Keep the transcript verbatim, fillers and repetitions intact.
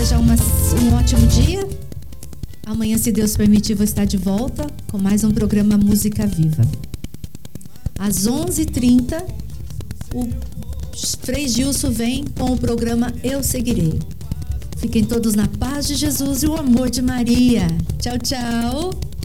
desejar uma, um ótimo dia. Amanhã, se Deus permitir, vou estar de volta com mais um programa Música Viva. Às onze e trinta, o Frei Gilson vem com o programa Eu Seguirei. Fiquem todos na paz de Jesus e o amor de Maria. Tchau, tchau.